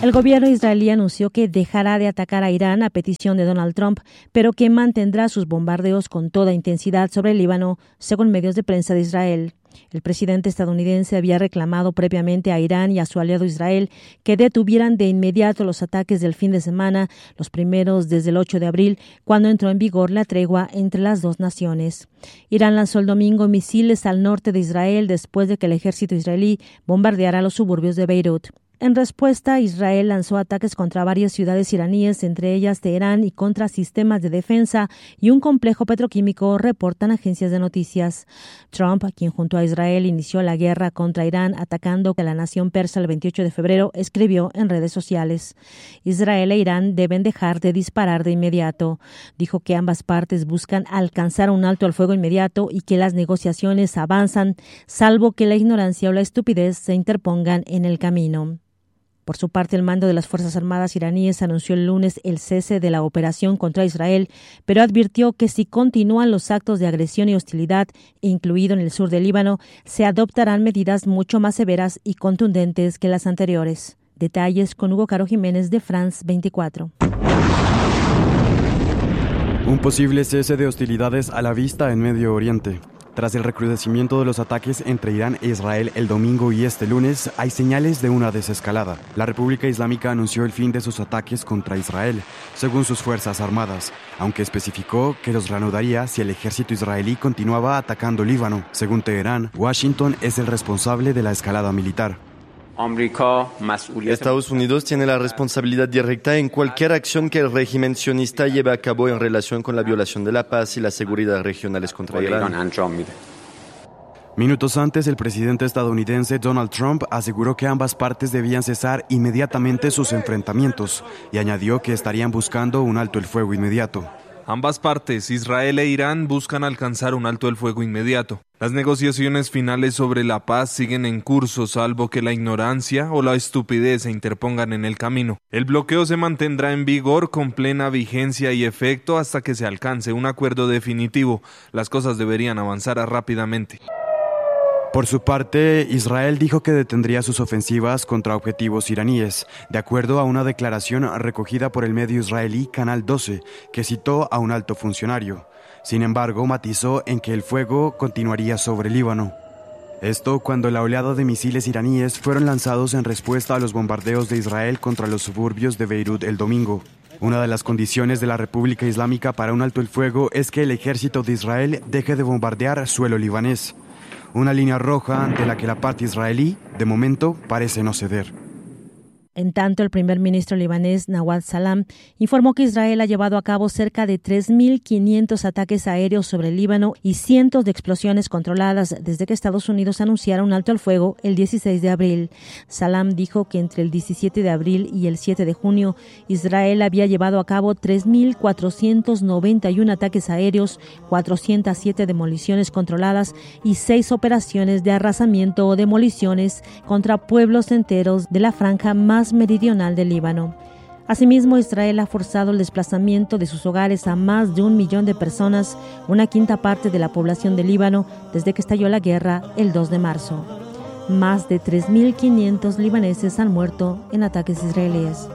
El gobierno israelí anunció que dejará de atacar a Irán a petición de Donald Trump, pero que mantendrá sus bombardeos con toda intensidad sobre el Líbano, según medios de prensa de Israel. El presidente estadounidense había reclamado previamente a Irán y a su aliado Israel que detuvieran de inmediato los ataques del fin de semana, los primeros desde el 8 de abril, cuando entró en vigor la tregua entre las dos naciones. Irán lanzó el domingo misiles al norte de Israel después de que el ejército israelí bombardeara los suburbios de Beirut. En respuesta, Israel lanzó ataques contra varias ciudades iraníes, entre ellas Teherán, y contra sistemas de defensa y un complejo petroquímico, reportan agencias de noticias. Trump, quien junto a Israel inició la guerra contra Irán atacando a la nación persa el 28 de febrero, escribió en redes sociales: Israel e Irán deben dejar de disparar de inmediato. Dijo que ambas partes buscan alcanzar un alto al fuego inmediato y que las negociaciones avanzan, salvo que la ignorancia o la estupidez se interpongan en el camino. Por su parte, el mando de las Fuerzas Armadas iraníes anunció el lunes el cese de la operación contra Israel, pero advirtió que si continúan los actos de agresión y hostilidad, incluido en el sur del Líbano, se adoptarán medidas mucho más severas y contundentes que las anteriores. Detalles con Hugo Caro Jiménez de France 24. Un posible cese de hostilidades a la vista en Medio Oriente. Tras el recrudecimiento de los ataques entre Irán e Israel el domingo y este lunes, hay señales de una desescalada. La República Islámica anunció el fin de sus ataques contra Israel, según sus fuerzas armadas, aunque especificó que los reanudaría si el ejército israelí continuaba atacando Líbano. Según Teherán, Washington es el responsable de la escalada militar. Estados Unidos tiene la responsabilidad directa en cualquier acción que el régimen sionista lleve a cabo en relación con la violación de la paz y la seguridad regionales contra Irán. Minutos antes, el presidente estadounidense Donald Trump aseguró que ambas partes debían cesar inmediatamente sus enfrentamientos y añadió que estarían buscando un alto el fuego inmediato. Ambas partes, Israel e Irán, buscan alcanzar un alto el fuego inmediato. Las negociaciones finales sobre la paz siguen en curso, salvo que la ignorancia o la estupidez se interpongan en el camino. El bloqueo se mantendrá en vigor con plena vigencia y efecto hasta que se alcance un acuerdo definitivo. Las cosas deberían avanzar rápidamente. Por su parte, Israel dijo que detendría sus ofensivas contra objetivos iraníes, de acuerdo a una declaración recogida por el medio israelí Canal 12, que citó a un alto funcionario. Sin embargo, matizó en que el fuego continuaría sobre Líbano. Esto cuando la oleada de misiles iraníes fueron lanzados en respuesta a los bombardeos de Israel contra los suburbios de Beirut el domingo. Una de las condiciones de la República Islámica para un alto el fuego es que el ejército de Israel deje de bombardear suelo libanés. Una línea roja ante la que la parte israelí, de momento, parece no ceder. En tanto, el primer ministro libanés, Nawaz Salam, informó que Israel ha llevado a cabo cerca de 3.500 ataques aéreos sobre el Líbano y cientos de explosiones controladas desde que Estados Unidos anunciara un alto al fuego el 16 de abril. Salam dijo que entre el 17 de abril y el 7 de junio, Israel había llevado a cabo 3.491 ataques aéreos, 407 demoliciones controladas y 6 operaciones de arrasamiento o demoliciones contra pueblos enteros de la franja más meridional del Líbano. Asimismo, Israel ha forzado el desplazamiento de sus hogares a más de 1 millón de personas, una quinta parte de la población del Líbano, desde que estalló la guerra el 2 de marzo. Más de 3.500 libaneses han muerto en ataques israelíes.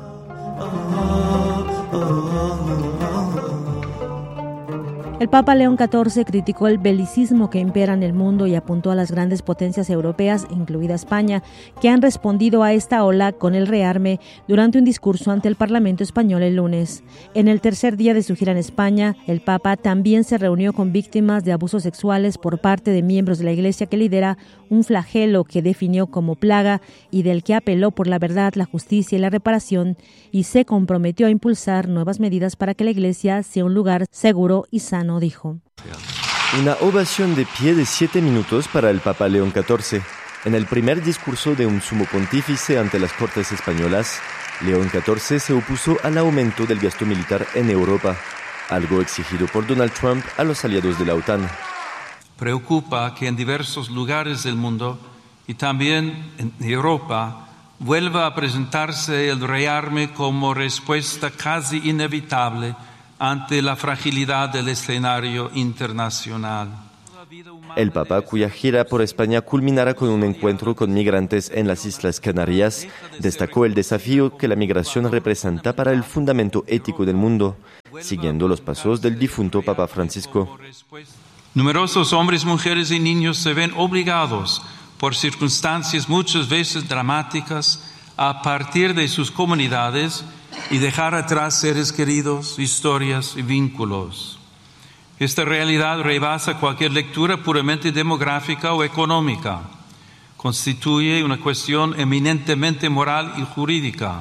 El Papa León XIV criticó el belicismo que impera en el mundo y apuntó a las grandes potencias europeas, incluida España, que han respondido a esta ola con el rearme durante un discurso ante el Parlamento español el lunes. En el tercer día de su gira en España, el Papa también se reunió con víctimas de abusos sexuales por parte de miembros de la Iglesia que lidera un flagelo que definió como plaga y del que apeló por la verdad, la justicia y la reparación, y se comprometió a impulsar nuevas medidas para que la Iglesia sea un lugar seguro y sano, dijo. Una ovación de pie de 7 minutos para el Papa León XIV. En el primer discurso de un sumo pontífice ante las Cortes españolas, León XIV se opuso al aumento del gasto militar en Europa, algo exigido por Donald Trump a los aliados de la OTAN. Preocupa que en diversos lugares del mundo y también en Europa vuelva a presentarse el rearme como respuesta casi inevitable ante la fragilidad del escenario internacional. El Papa, cuya gira por España culminará con un encuentro con migrantes en las Islas Canarias, destacó el desafío que la migración representa para el fundamento ético del mundo, siguiendo los pasos del difunto Papa Francisco. Numerosos hombres, mujeres y niños se ven obligados, por circunstancias muchas veces dramáticas, a partir de sus comunidades y dejar atrás seres queridos, historias y vínculos. Esta realidad rebasa cualquier lectura puramente demográfica o económica. Constituye una cuestión eminentemente moral y jurídica.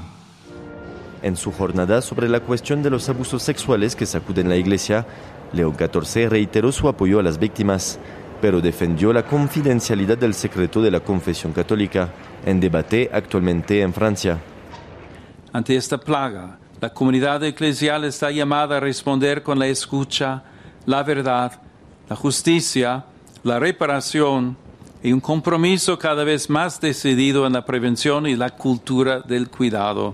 En su jornada sobre la cuestión de los abusos sexuales que sacuden la Iglesia, León XIV reiteró su apoyo a las víctimas, pero defendió la confidencialidad del secreto de la confesión católica, en debate actualmente en Francia. Ante esta plaga, la comunidad eclesial está llamada a responder con la escucha, la verdad, la justicia, la reparación y un compromiso cada vez más decidido en la prevención y la cultura del cuidado.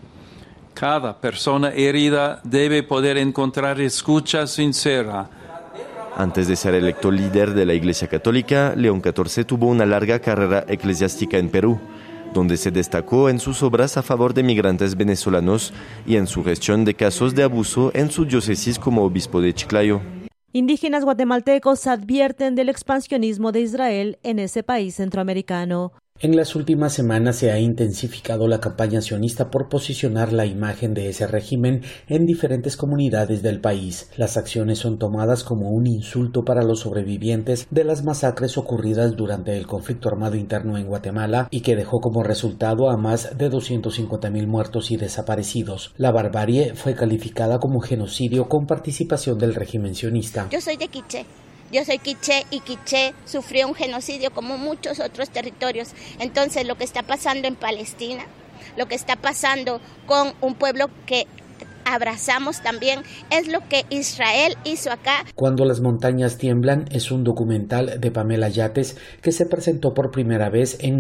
Cada persona herida debe poder encontrar escucha sincera. Antes de ser electo líder de la Iglesia Católica, León XIV tuvo una larga carrera eclesiástica en Perú, donde se destacó en sus obras a favor de migrantes venezolanos y en su gestión de casos de abuso en su diócesis como obispo de Chiclayo. Indígenas guatemaltecos advierten del expansionismo de Israel en ese país centroamericano. En las últimas semanas se ha intensificado la campaña sionista por posicionar la imagen de ese régimen en diferentes comunidades del país. Las acciones son tomadas como un insulto para los sobrevivientes de las masacres ocurridas durante el conflicto armado interno en Guatemala y que dejó como resultado a más de 250,000 muertos y desaparecidos. La barbarie fue calificada como genocidio con participación del régimen sionista. Yo soy de Quiché. Yo soy quiché y Quiché sufrió un genocidio como muchos otros territorios. Entonces lo que está pasando en Palestina, lo que está pasando con un pueblo que abrazamos también, es lo que Israel hizo acá. Cuando las montañas tiemblan es un documental de Pamela Yates que se presentó por primera vez en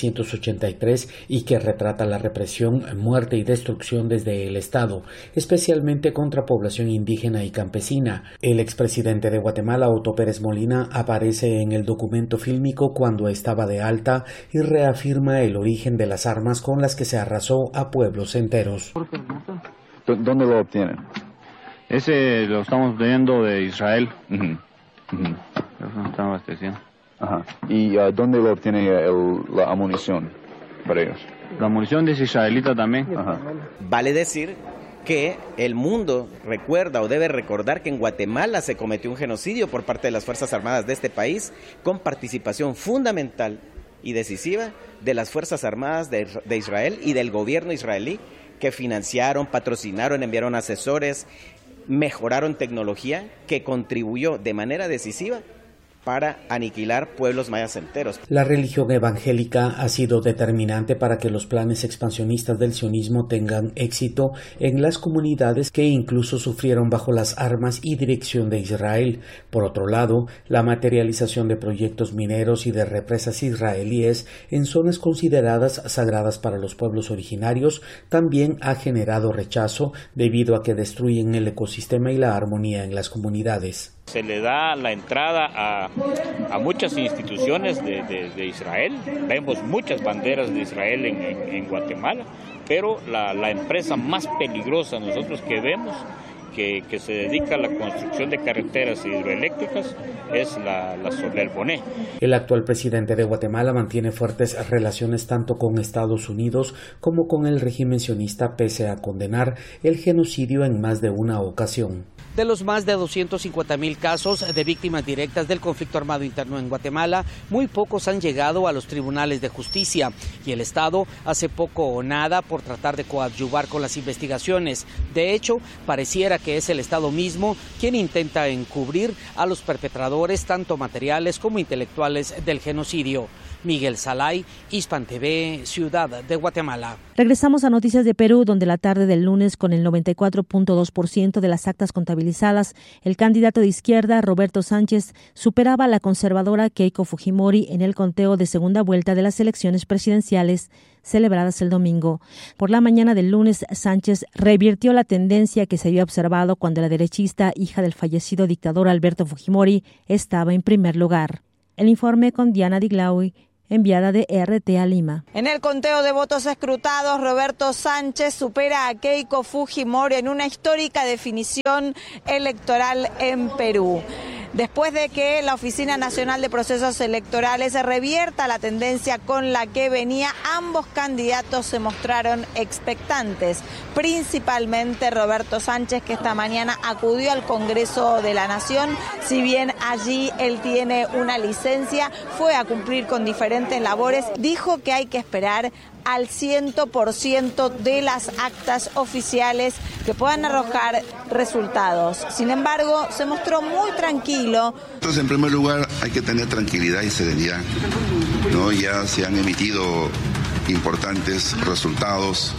1983 y que retrata la represión, muerte y destrucción desde el Estado, especialmente contra población indígena y campesina. El expresidente de Guatemala, Otto Pérez Molina, aparece en el documento fílmico cuando estaba de alta y reafirma el origen de las armas con las que se arrasó a pueblos enteros. ¿Dónde lo obtienen? Ese lo estamos obteniendo de Israel. Lo estamos abasteciendo. Ajá. ¿Y dónde lo obtiene la munición para ellos? La munición es israelita también. Ajá. Vale decir que el mundo recuerda o debe recordar que en Guatemala se cometió un genocidio por parte de las Fuerzas Armadas de este país, con participación fundamental y decisiva de las Fuerzas Armadas de Israel y del gobierno israelí, que financiaron, patrocinaron, enviaron asesores, mejoraron tecnología que contribuyó de manera decisiva para aniquilar pueblos mayas enteros. La religión evangélica ha sido determinante para que los planes expansionistas del sionismo tengan éxito en las comunidades que incluso sufrieron bajo las armas y dirección de Israel. Por otro lado, la materialización de proyectos mineros y de represas israelíes en zonas consideradas sagradas para los pueblos originarios también ha generado rechazo debido a que destruyen el ecosistema y la armonía en las comunidades. Se le da la entrada a muchas instituciones de Israel. Vemos muchas banderas de Israel en Guatemala, pero la empresa más peligrosa nosotros que vemos, que se dedica a la construcción de carreteras hidroeléctricas, es la Soler Boné. El actual presidente de Guatemala mantiene fuertes relaciones tanto con Estados Unidos como con el régimen sionista, pese a condenar el genocidio en más de una ocasión. De los más de 250,000 casos de víctimas directas del conflicto armado interno en Guatemala, muy pocos han llegado a los tribunales de justicia y el Estado hace poco o nada por tratar de coadyuvar con las investigaciones. De hecho, pareciera que es el Estado mismo quien intenta encubrir a los perpetradores, tanto materiales como intelectuales, del genocidio. Miguel Salay, Hispan TV, Ciudad de Guatemala. Regresamos a noticias de Perú, donde la tarde del lunes, con el 94.2% de las actas contabilizadas, el candidato de izquierda, Roberto Sánchez, superaba a la conservadora Keiko Fujimori en el conteo de segunda vuelta de las elecciones presidenciales celebradas el domingo. Por la mañana del lunes, Sánchez revirtió la tendencia que se había observado cuando la derechista, hija del fallecido dictador Alberto Fujimori, estaba en primer lugar. El informe con Diana Diglaui, enviada de RT a Lima. En el conteo de votos escrutados, Roberto Sánchez supera a Keiko Fujimori en una histórica definición electoral en Perú. Después de que la Oficina Nacional de Procesos Electorales revierta la tendencia con la que venía, ambos candidatos se mostraron expectantes, principalmente Roberto Sánchez, que esta mañana acudió al Congreso de la Nación. Si bien allí él tiene una licencia, fue a cumplir con diferentes labores, dijo que hay que esperar al 100% de las actas oficiales que puedan arrojar resultados. Sin embargo, se mostró muy tranquilo. Entonces, en primer lugar, hay que tener tranquilidad y serenidad, ¿no? Ya se han emitido importantes resultados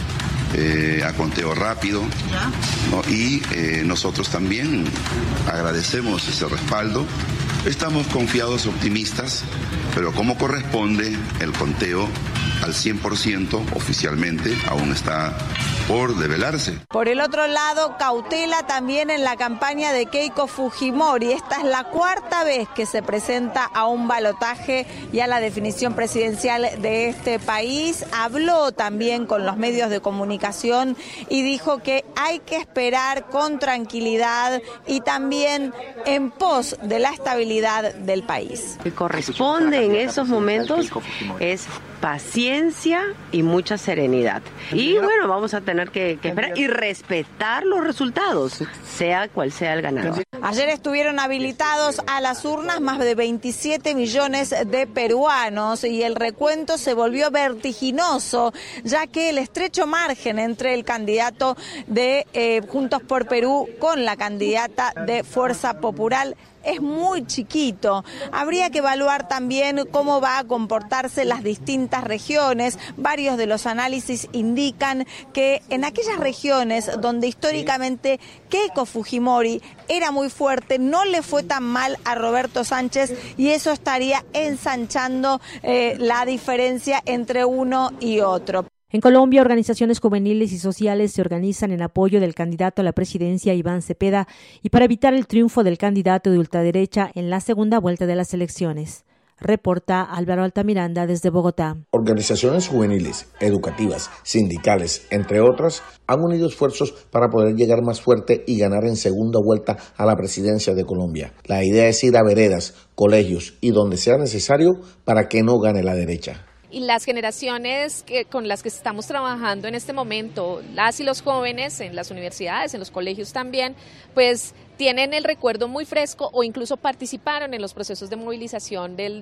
a conteo rápido, ¿no? Y nosotros también agradecemos ese respaldo. Estamos confiados, optimistas, pero como corresponde, el conteo al 100% oficialmente aún está por develarse. Por el otro lado, cautela también en la campaña de Keiko Fujimori. Esta es la cuarta vez que se presenta a un balotaje y a la definición presidencial de este país. Habló también con los medios de comunicación y dijo que hay que esperar con tranquilidad y también en pos de la estabilidad del país. Lo que corresponde en esos momentos es paciencia y mucha serenidad. Y bueno, vamos a tener que esperar y respetar los resultados, sea cual sea el ganador. Ayer estuvieron habilitados a las urnas más de 27 millones de peruanos y el recuento se volvió vertiginoso, ya que el estrecho margen entre el candidato de Juntos por Perú con la candidata de Fuerza Popular es muy chiquito. Habría que evaluar también cómo va a comportarse las distintas regiones. Varios de los análisis indican que en aquellas regiones donde históricamente Keiko Fujimori era muy fuerte, no le fue tan mal a Roberto Sánchez y eso estaría ensanchando la diferencia entre uno y otro. En Colombia, organizaciones juveniles y sociales se organizan en apoyo del candidato a la presidencia, Iván Cepeda, y para evitar el triunfo del candidato de ultraderecha en la segunda vuelta de las elecciones. Reporta Álvaro Altamiranda desde Bogotá. Organizaciones juveniles, educativas, sindicales, entre otras, han unido esfuerzos para poder llegar más fuerte y ganar en segunda vuelta a la presidencia de Colombia. La idea es ir a veredas, colegios y donde sea necesario para que no gane la derecha. Y las generaciones con las que estamos trabajando en este momento, las y los jóvenes en las universidades, en los colegios también, pues tienen el recuerdo muy fresco o incluso participaron en los procesos de movilización del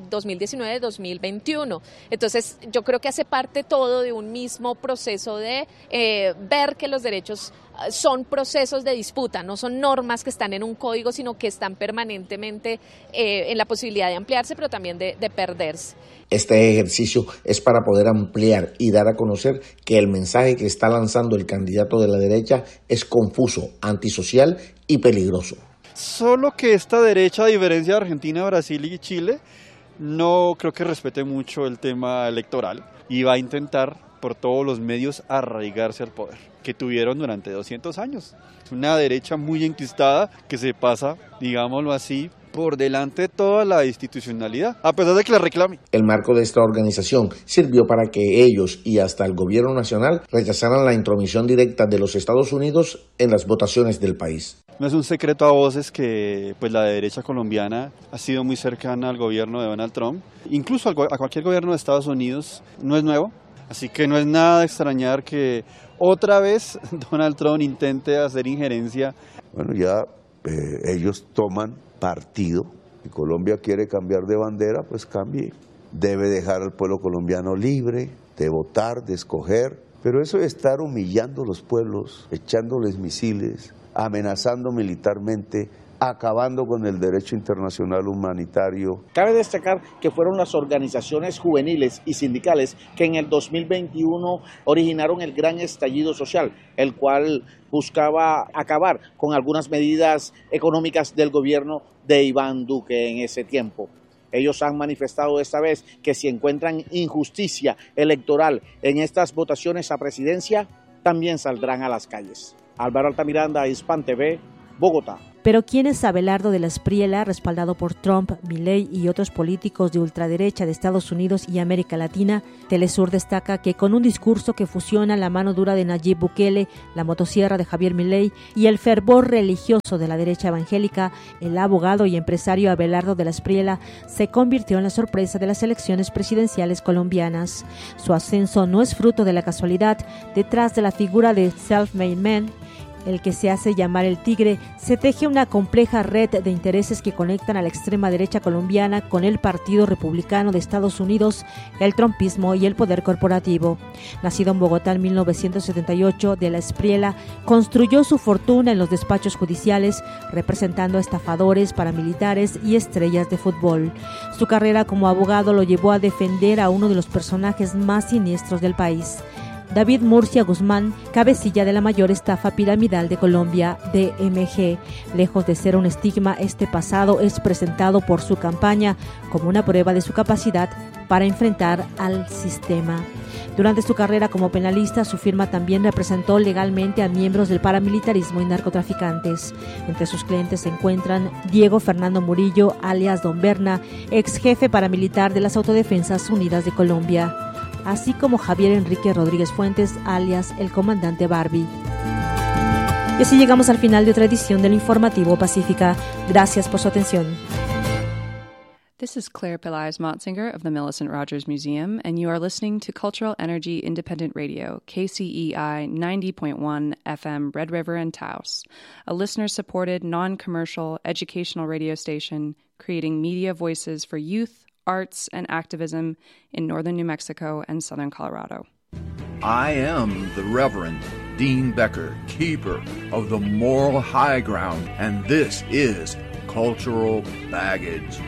2019-2021. Entonces yo creo que hace parte todo de un mismo proceso de ver que los derechos son procesos de disputa, no son normas que están en un código, sino que están permanentemente en la posibilidad de ampliarse, pero también de perderse. Este ejercicio es para poder ampliar y dar a conocer que el mensaje que está lanzando el candidato de la derecha es confuso, antisocial y peligroso. Solo que esta derecha, a diferencia de Argentina, Brasil y Chile, no creo que respete mucho el tema electoral y va a intentar por todos los medios arraigarse al poder que tuvieron durante 200 años. Es una derecha muy enquistada que se pasa, digámoslo así, por delante de toda la institucionalidad, a pesar de que la reclame. El marco de esta organización sirvió para que ellos y hasta el gobierno nacional rechazaran la intromisión directa de los Estados Unidos en las votaciones del país. No es un secreto a voces que pues, la derecha colombiana ha sido muy cercana al gobierno de Donald Trump, incluso a cualquier gobierno de Estados Unidos, no es nuevo. Así que no es nada de extrañar que otra vez Donald Trump intente hacer injerencia. Bueno, ya ellos toman partido. Si Colombia quiere cambiar de bandera, pues cambie. Debe dejar al pueblo colombiano libre de votar, de escoger. Pero eso de estar humillando a los pueblos, echándoles misiles, amenazando militarmente, acabando con el derecho internacional humanitario. Cabe destacar que fueron las organizaciones juveniles y sindicales que en el 2021 originaron el gran estallido social, el cual buscaba acabar con algunas medidas económicas del gobierno de Iván Duque en ese tiempo. Ellos han manifestado esta vez que si encuentran injusticia electoral en estas votaciones a presidencia, también saldrán a las calles. Álvaro Altamiranda, Hispan TV, Bogotá. Pero ¿quién es Abelardo de la Espriella, respaldado por Trump, Milei y otros políticos de ultraderecha de Estados Unidos y América Latina? Telesur destaca que con un discurso que fusiona la mano dura de Nayib Bukele, la motosierra de Javier Milei y el fervor religioso de la derecha evangélica, el abogado y empresario Abelardo de la Espriella se convirtió en la sorpresa de las elecciones presidenciales colombianas. Su ascenso no es fruto de la casualidad. Detrás de la figura de Self-Made Man, el que se hace llamar el Tigre, se teje una compleja red de intereses que conectan a la extrema derecha colombiana con el Partido Republicano de Estados Unidos, el trumpismo y el poder corporativo. Nacido en Bogotá en 1978, de la Espriella construyó su fortuna en los despachos judiciales, representando a estafadores, paramilitares y estrellas de fútbol. Su carrera como abogado lo llevó a defender a uno de los personajes más siniestros del país, David Murcia Guzmán, cabecilla de la mayor estafa piramidal de Colombia, DMG. Lejos de ser un estigma, este pasado es presentado por su campaña como una prueba de su capacidad para enfrentar al sistema. Durante su carrera como penalista, su firma también representó legalmente a miembros del paramilitarismo y narcotraficantes. Entre sus clientes se encuentran Diego Fernando Murillo, alias Don Berna, ex jefe paramilitar de las Autodefensas Unidas de Colombia, así como Javier Enrique Rodríguez Fuentes, alias el comandante Barbie. Y así llegamos al final de otra edición del Informativo Pacífica. Gracias por su atención. This is Claire Pelaez Motzinger of the Millicent Rogers Museum, and you are listening to Cultural Energy Independent Radio, KCEI 90.1 FM, Red River and Taos, a listener-supported, non-commercial, educational radio station creating media voices for youth, arts, and activism in northern New Mexico and southern Colorado. I am the Reverend Dean Becker, keeper of the moral high ground, and this is Cultural Baggage.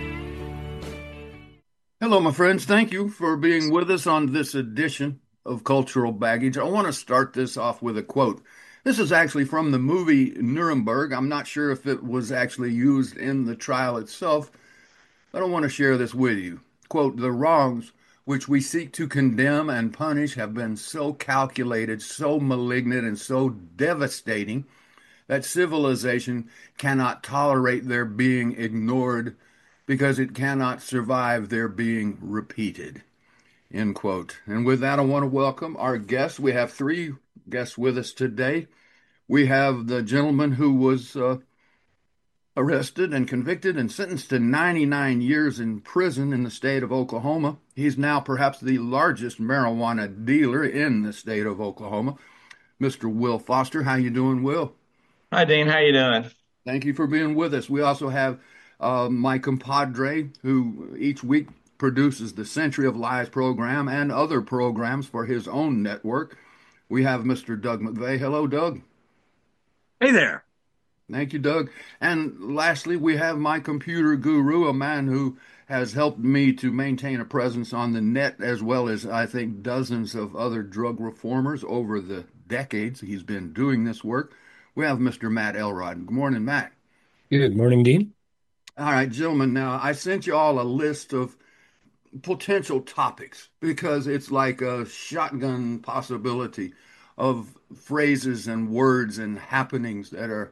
Hello, my friends. Thank you for being with us on this edition of Cultural Baggage. I want to start this off with a quote. This is actually from the movie Nuremberg. I'm not sure if it was actually used in the trial itself, but I want to share this with you. Quote, "The wrongs which we seek to condemn and punish have been so calculated, so malignant, and so devastating that civilization cannot tolerate their being ignored because it cannot survive their being repeated." End quote. And with that, I want to welcome our guests. We have three guests with us today. We have the gentleman who was arrested and convicted and sentenced to 99 years in prison in the state of Oklahoma. He's now perhaps the largest marijuana dealer in the state of Oklahoma. Mr. Will Foster. How you doing, Will? Hi, Dean. How you doing? Thank you for being with us. We also have my compadre, who each week produces the Century of Lies program and other programs for his own network. We have Mr. Doug McVeigh. Hello, Doug. Hey there. Thank you, Doug. And lastly, we have my computer guru, a man who has helped me to maintain a presence on the net, as well as, I think, dozens of other drug reformers over the decades he's been doing this work. We have Mr. Matt Elrod. Good morning, Matt. Good morning, Dean. All right, gentlemen. Now, I sent you all a list of potential topics because it's like a shotgun possibility of phrases and words and happenings that are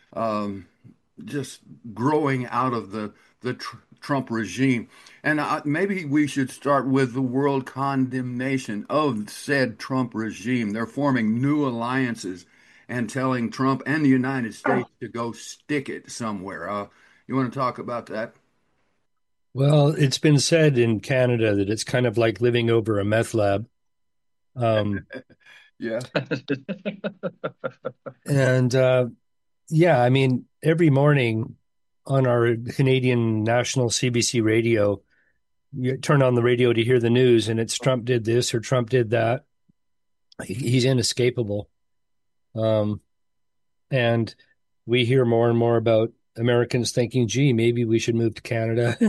just growing out of the Trump regime. And maybe we should start with the world condemnation of said Trump regime. They're forming new alliances and telling Trump and the United States to go stick it somewhere. You want to talk about that? Well, it's been said in Canada that it's kind of like living over a meth lab. Yeah. And yeah, I mean, every morning on our Canadian national CBC radio, you turn on the radio to hear the news, and it's Trump did this or Trump did that. He's inescapable. And we hear more and more about Americans thinking, gee, maybe we should move to Canada.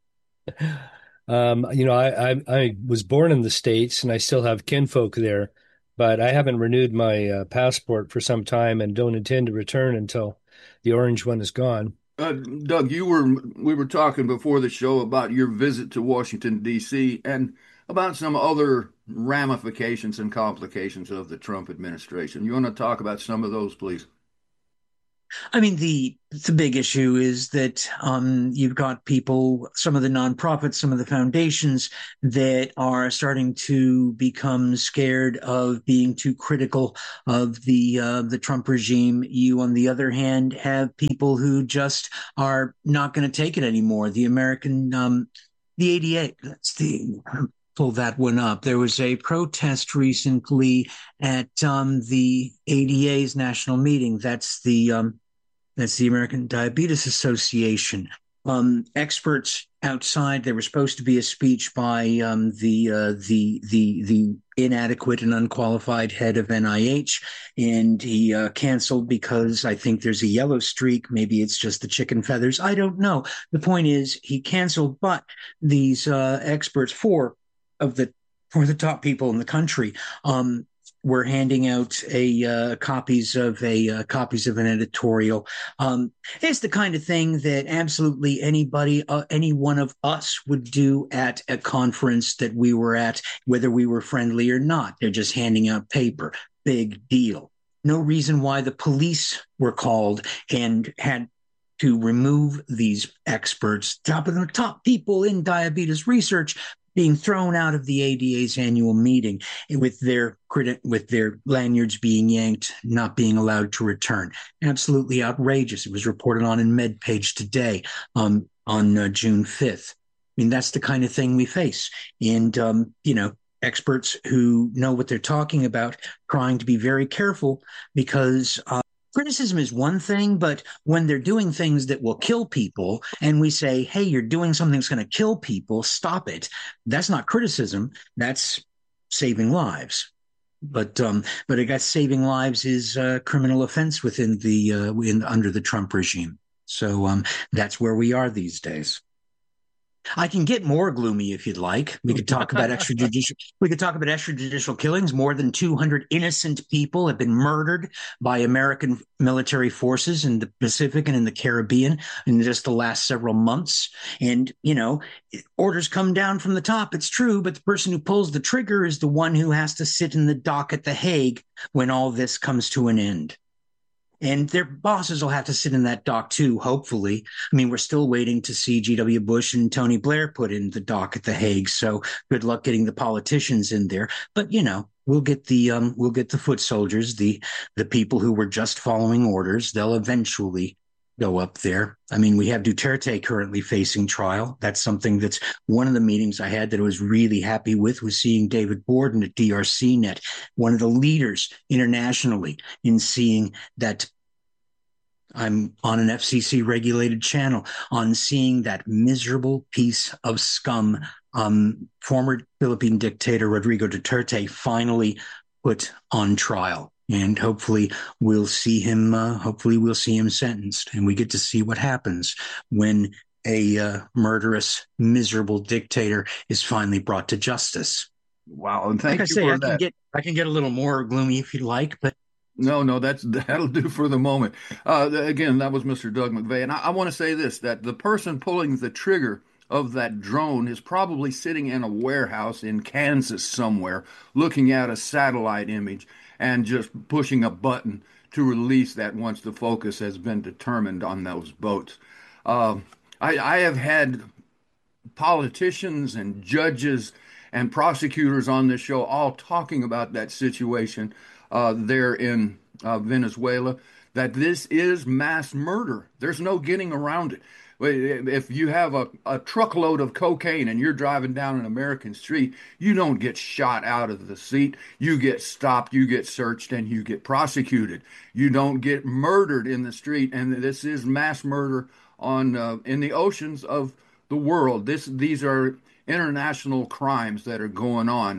I was born in the States and I still have kinfolk there, but I haven't renewed my passport for some time and don't intend to return until the orange one is gone. Doug, we were talking before the show about your visit to Washington, D.C., and about some other ramifications and complications of the Trump administration. You want to talk about some of those, please? I mean, the big issue is that you've got people, some of the nonprofits, some of the foundations that are starting to become scared of being too critical of the Trump regime. You, on the other hand, have people who just are not going to take it anymore. The ADA, pull that one up. There was a protest recently at the ADA's national meeting. That's the American Diabetes Association. Experts outside. There was supposed to be a speech by the inadequate and unqualified head of NIH, and he canceled because I think there's a yellow streak. Maybe it's just the chicken feathers. I don't know. The point is he canceled, but these experts, four of the top people in the country, we're handing out copies of an editorial. It's the kind of thing that absolutely anybody, any one of us would do at a conference that we were at, whether we were friendly or not. They're just handing out paper. Big deal. No reason why the police were called and had to remove these experts, top people in diabetes research, being thrown out of the ADA's annual meeting with their lanyards being yanked, not being allowed to return. Absolutely outrageous. It was reported on in MedPage today on June 5th. I mean, that's the kind of thing we face. And, experts who know what they're talking about, trying to be very careful because criticism is one thing, but when they're doing things that will kill people and we say, hey, you're doing something that's going to kill people, stop it. That's not criticism. That's saving lives. But I guess saving lives is a criminal offense within under the Trump regime. So that's where we are these days. I can get more gloomy if you'd like. We could talk about extrajudicial killings. More than 200 innocent people have been murdered by American military forces in the Pacific and in the Caribbean in just the last several months. And, orders come down from the top. It's true, but the person who pulls the trigger is the one who has to sit in the dock at The Hague when all this comes to an end. And their bosses will have to sit in that dock too, hopefully. I mean, we're still waiting to see G.W. Bush and Tony Blair put in the dock at The Hague. So good luck getting the politicians in there. But, we'll get the foot soldiers, the people who were just following orders. They'll eventually go up there. I mean, we have Duterte currently facing trial. That's something that's one of the meetings I had that I was really happy with, was seeing David Borden at DRCnet, one of the leaders internationally in seeing that. I'm on an FCC regulated channel, on seeing that miserable piece of scum, former Philippine dictator Rodrigo Duterte, finally put on trial. And hopefully we'll see him sentenced, and we get to see what happens when a murderous, miserable dictator is finally brought to justice. Wow. And thank you for that. I can get a little more gloomy if you'd like, but No, that'll do for the moment. Again, that was Mr. Doug McVeigh. And I want to say this, that the person pulling the trigger of that drone is probably sitting in a warehouse in Kansas somewhere, looking at a satellite image and just pushing a button to release that once the focus has been determined on those boats. I have had politicians and judges and prosecutors on this show all talking about that situation there in Venezuela, that this is mass murder. There's no getting around it. If you have a truckload of cocaine and you're driving down an American street, you don't get shot out of the seat. You get stopped, you get searched, and you get prosecuted. You don't get murdered in the street, and this is mass murder in the oceans of the world. These are international crimes that are going on.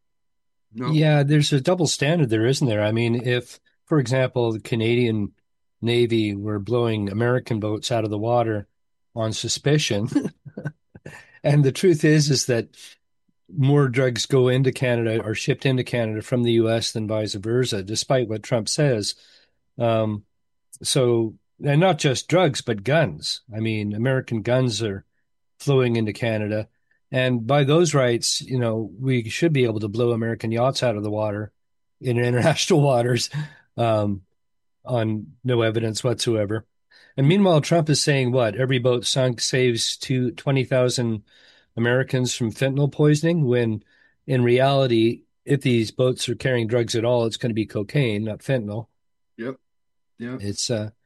No. Yeah, there's a double standard there, isn't there? I mean, if, for example, the Canadian Navy were blowing American boats out of the water on suspicion. And the truth is that more drugs go into Canada or shipped into Canada from the U.S. than vice versa, despite what Trump says. And not just drugs, but guns. I mean, American guns are flowing into Canada. And by those rights, we should be able to blow American yachts out of the water in international waters on no evidence whatsoever. And meanwhile, Trump is saying what? Every boat sunk saves 20,000 Americans from fentanyl poisoning, when in reality, if these boats are carrying drugs at all, it's going to be cocaine, not fentanyl. Yep. It's